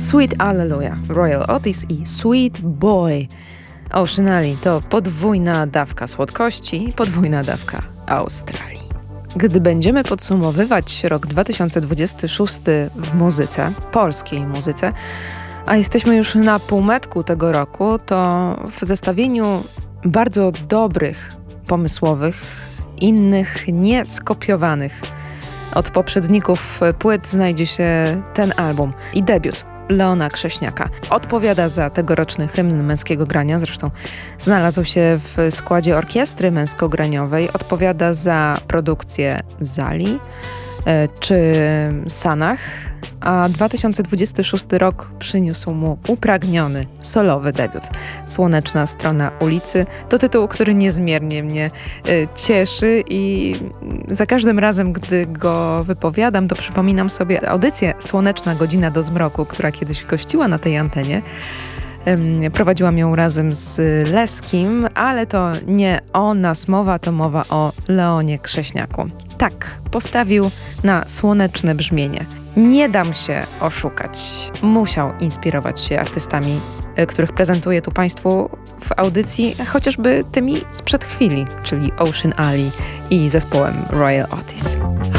Sweet Alleluia, Royal Otis i Sweet Boy, Ocean Alley to podwójna dawka słodkości, podwójna dawka Australii. Gdy będziemy podsumowywać rok 2026 w muzyce, polskiej muzyce, a jesteśmy już na półmetku tego roku, to w zestawieniu bardzo dobrych, pomysłowych, innych nieskopiowanych od poprzedników płyt znajdzie się ten album i debiut Leona Krześniaka. Odpowiada za tegoroczny hymn męskiego grania, zresztą znalazł się w składzie orkiestry męskograniowej. Odpowiada za produkcję Zali czy Sanach, a 2026 rok przyniósł mu upragniony solowy debiut. Słoneczna strona ulicy to tytuł, który niezmiernie mnie cieszy i za każdym razem, gdy go wypowiadam, to przypominam sobie audycję Słoneczna godzina do zmroku, która kiedyś gościła na tej antenie. Prowadziłam ją razem z Leskim, ale to nie o nas mowa, to mowa o Leonie Krześniaku. Tak, postawił na słoneczne brzmienie. Nie dam się oszukać. Musiał inspirować się artystami, których prezentuję tu Państwu w audycji, chociażby tymi sprzed chwili, czyli Ocean Alley i zespołem Royal Otis.